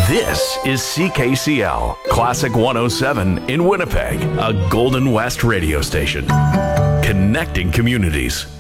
This is CKCL, Classic 107 in Winnipeg, a Golden West radio station. Connecting communities.